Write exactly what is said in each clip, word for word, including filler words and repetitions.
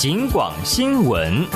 警广新闻。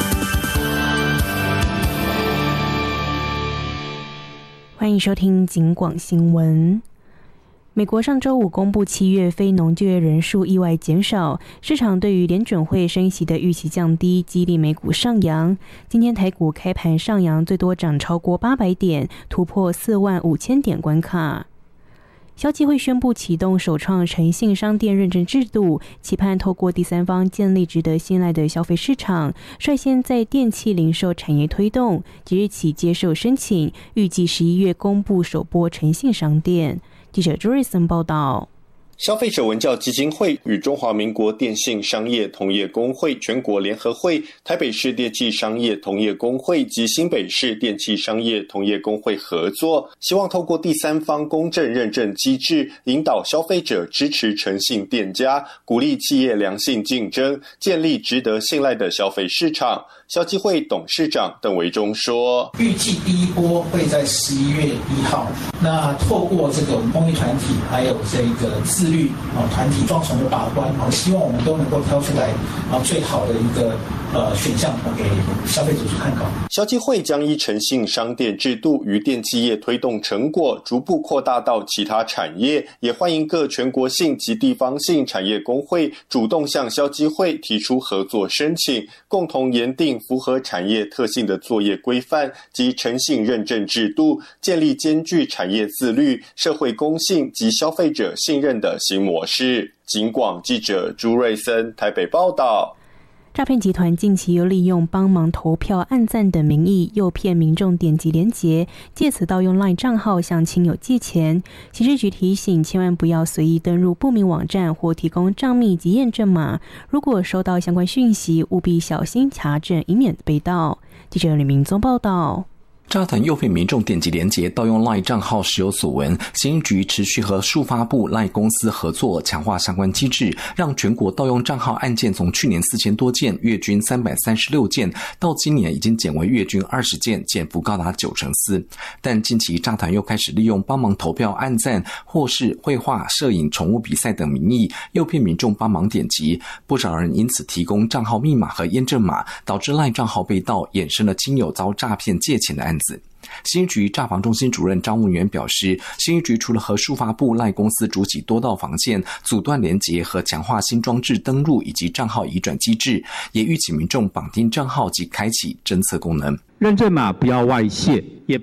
欢迎收听警广新闻。美国上周五公布七月非农就业人数意外减少，市场对于联准会升息的预期降低，激励美股上扬。今天台股开盘上扬，最多涨超过八百点，突破四万五千点关卡。消基会宣布启动首创诚信商店认证制度，期盼透过第三方建立值得信赖的消费市场，率先在电器零售产业推动，即日起接受申请，预计十一月公布首波诚信商店。记者朱瑞森报道。 消费者文教基金会与中华民国电信商业同业公会全国联合会、台北市电器商业同业公会及新北市电器商业同业公会合作，希望透过第三方公正认证机制，引导消费者支持诚信店家，鼓励企业良性竞争，建立值得信赖的消费市场。消基会董事长邓维忠说， 预计第一波会在十一月一号，那透过这个公益团体还有这个自律团体双重的把关，希望我们都能够挑出来最好的一个呃选项给消费者去参考。 消基会将依诚信商店制度与电企业推动成果逐步扩大到其他产业，也欢迎各全国性及地方性产业工会主动向消基会提出合作申请，共同研定符合产业特性的作业规范及诚信认证制度，建立兼具产业自律、社会公信及消费者信任的新模式。警广记者朱瑞森台北报道。 诈骗集团近期又利用帮忙投票、按赞等名义，诱骗民众点击连结，借此盗用 LINE 账号向亲友借钱。刑事局提醒，千万不要随意登入不明网站或提供账密及验证码。如果收到相关讯息，务必小心查证，以免被盗。记者李明宗报道。 诈团诱骗民众点击连结盗用 LINE 账号时有所闻，刑事局持续和数发部 LINE 公司合作，强化相关机制，让全国盗用账号案件从去年四千多件，月均三百三十六件，到今年已经减为月均二十件，减幅高达九成四。但近期诈团又开始利用帮忙投票、按赞或是绘画、摄影、宠物比赛等名义，诱骗民众帮忙点击，不少人因此提供账号密码和验证码，导致 LINE 账号被盗，衍生了亲友遭诈骗借钱的案子。新局诈防中心主任张文元表示，新局除了和数发部 LINE 公司主起多道防线、阻断连结和强化新装置登录以及账号移转机制，也预请民众绑定账号及开启侦测功能， 认证码不要外泄，也